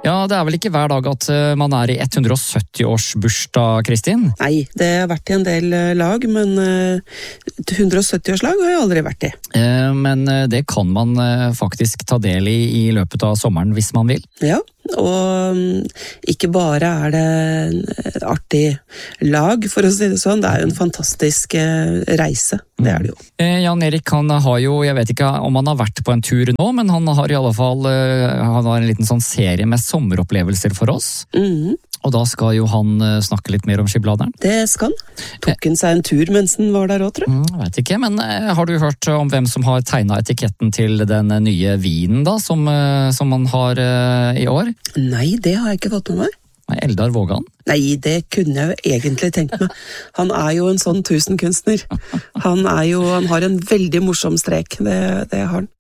Ja, det vel ikke hver dag at man I 170-årsbursdag, Kristin? Nei, det har vært I en del lag, men 170-årslag har jeg aldri vært I. Men det kan man faktisk ta del I løpet av sommeren hvis man vil. Ja, og ikke bare det artig lag, for å si det sånn, det jo en fantastisk reise, det det jo. Jan Erik, han har jo, jeg vet ikke om han har vært på en tur nå, men han har I alle fall han har en liten sånn serie med sommeropplevelser for oss. Og da skal jo han snakke litt mer om skibladeren. Det skal han. Tok han seg en tur mens han var der også, tror jeg? Jeg vet ikke, men har du hørt om hvem som har tegnet etiketten til den nye vinen da, som man har I år? Nei, det har jeg ikke fått med meg. Eldar Vågan? Nei, det kunne jeg jo egentlig tenkt meg. Han jo en sånn tusenkunstner. Han har en veldig morsom strek, det har han.